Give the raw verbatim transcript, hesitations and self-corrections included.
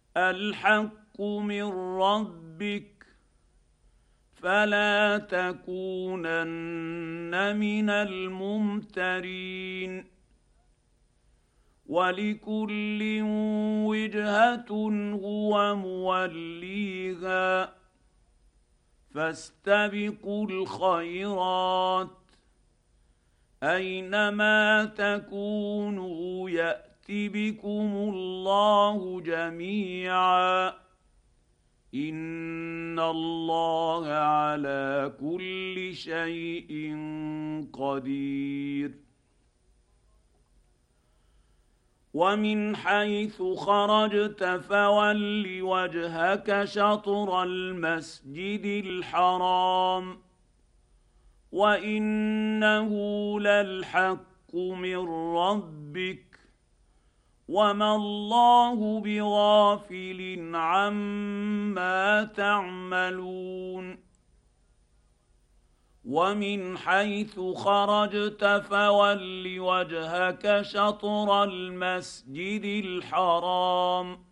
الحق من ربك فلا تكونن من الممترين. ولكل وجهة هو موليها فاستبقوا الخيرات أينما تكونوا يأت بكم الله جميعا إن الله على كل شيء قدير. ومن حيث خرجت فول وجهك شطر المسجد الحرام وإنه للحق من ربك وما الله بغافل عما تعملون. ومن حيث خرجت فول وجهك شطر المسجد الحرام